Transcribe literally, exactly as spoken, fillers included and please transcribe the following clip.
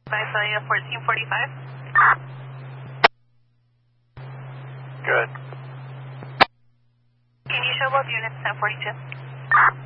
Visalia fourteen forty-five. Good. Can you show both units ten forty-two?